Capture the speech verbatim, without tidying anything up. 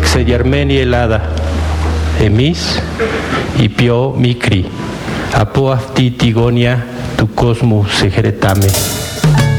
εξεγερμένη Ελλάδα. Εμείς, οι πιο μικροί, από αυτή τη γωνιά του κόσμου σε χαιρετάμε.